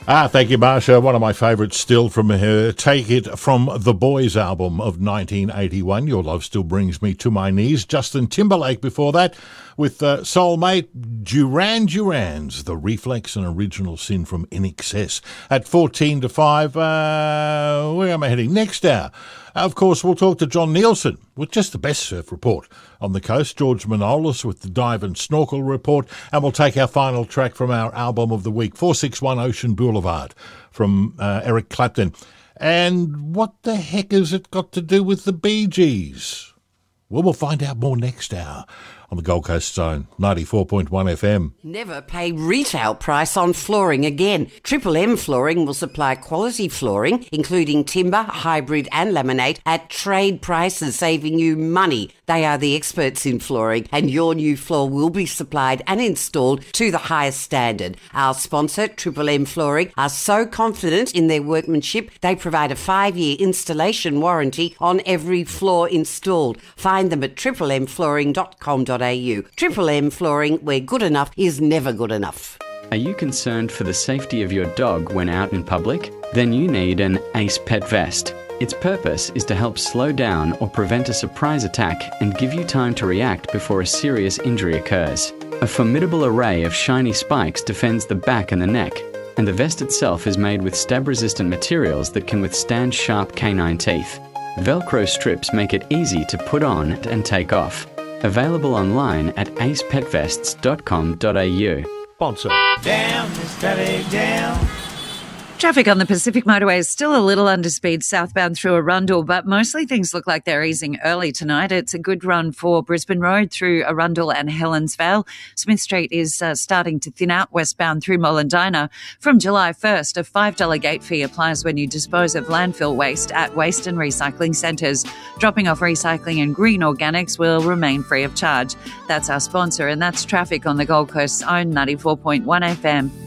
Thank you, Marsha. One of my favourites still from her. Take It from the Boys album of 1981. Your Love Still Brings Me to My Knees. Justin Timberlake before that with soulmate Duran Duran's The Reflex, an original sin from In Excess. At 14 to 5, where am I heading? Next hour. Of course, we'll talk to John Nielsen with just the best surf report on the coast, George Manolis with the dive and snorkel report, and we'll take our final track from our album of the week, 461 Ocean Boulevard, from Eric Clapton. And what the heck has it got to do with the Bee Gees? Well, we'll find out more next hour on the Gold Coast Zone, 94.1 FM. Never pay retail price on flooring again. Triple M Flooring will supply quality flooring, including timber, hybrid and laminate, at trade prices, saving you money. They are the experts in flooring, and your new floor will be supplied and installed to the highest standard. Our sponsor, Triple M Flooring, are so confident in their workmanship, they provide a 5-year installation warranty on every floor installed. Find them at triplemflooring.com.au. Triple M Flooring, where good enough is never good enough. Are you concerned for the safety of your dog when out in public? Then you need an Ace Pet Vest. Its purpose is to help slow down or prevent a surprise attack and give you time to react before a serious injury occurs. A formidable array of shiny spikes defends the back and the neck, and the vest itself is made with stab-resistant materials that can withstand sharp canine teeth. Velcro strips make it easy to put on and take off. Available online at acepetvests.com.au. Sponsor. Down, Miss Kelly, down. Traffic on the Pacific Motorway is still a little underspeed southbound through Arundel, but mostly things look like they're easing early tonight. It's a good run for Brisbane Road through Arundel and Helensvale. Smith Street is starting to thin out westbound through Mollendina. From July 1st, a $5 gate fee applies when you dispose of landfill waste at waste and recycling centres. Dropping off recycling and green organics will remain free of charge. That's our sponsor, and that's traffic on the Gold Coast's own 94.1 FM.